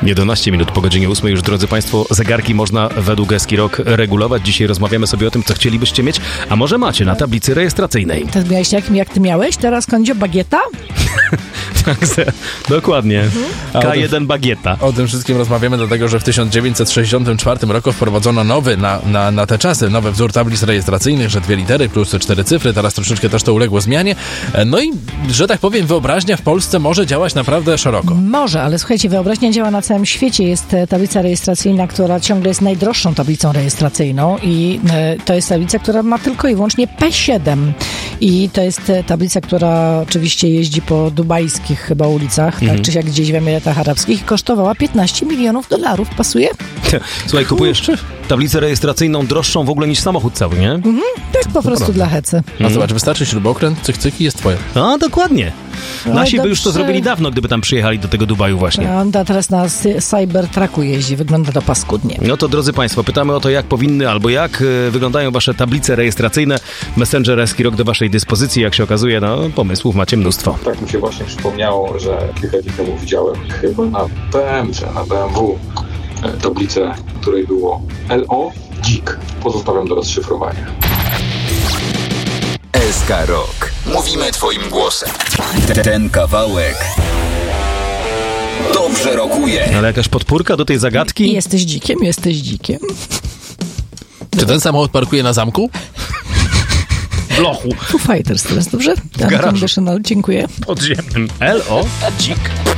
11 minut po godzinie 8 już, drodzy Państwo, zegarki można według Eskirok regulować. Dzisiaj rozmawiamy sobie o tym, co chcielibyście mieć, a może macie na tablicy rejestracyjnej. To miałeś jak ty miałeś? Teraz będzie bagieta? Także, dokładnie. K1 bagieta. O tym wszystkim rozmawiamy dlatego, że w 1964 roku wprowadzono nowy, na te czasy, nowy wzór tablic rejestracyjnych, że 2 litery plus 4 cyfry, teraz troszeczkę też to uległo zmianie. No i, że tak powiem, wyobraźnia w Polsce może działać naprawdę szeroko. Może, ale słuchajcie, wyobraźnia działa na całym świecie. Jest tablica rejestracyjna, która ciągle jest najdroższą tablicą rejestracyjną i to jest tablica, która ma tylko i wyłącznie P7. I to jest tablica, która oczywiście jeździ po dubajskich chyba ulicach, tak czy siak gdzieś w Emiratach Arabskich i kosztowała $15 milionów. Pasuje? Słuchaj, kupujesz tablicę rejestracyjną droższą w ogóle niż samochód cały, nie? Tak po prostu dla hecy. A zobacz, wystarczy śrubokręt, cyk jest twoje. A, dokładnie. Nasi by dobrze. już to zrobili dawno, gdyby tam przyjechali do tego Dubaju właśnie. On teraz na Cybertrucku jeździ, wygląda to paskudnie. No to, drodzy Państwo, pytamy o to, jak powinny albo jak wyglądają Wasze tablice rejestracyjne. Messenger Eskirok do Waszej dyspozycji. Jak się okazuje, no pomysłów macie mnóstwo. Tak mi się właśnie przypomniało, że kilka dni temu widziałem chyba na BMW tablicę, w której było LO dzik. Pozostawiam do rozszyfrowania. SK Rock. Mówimy twoim głosem. Ten kawałek dobrze rokuje. Ale jakaś podpórka do tej zagadki? Jesteś dzikiem. Czy ten samochód parkuje na zamku? W lochu. Foo Fighters teraz, dobrze? W garażu. Dziękuję. Podziemnym. LO dzik.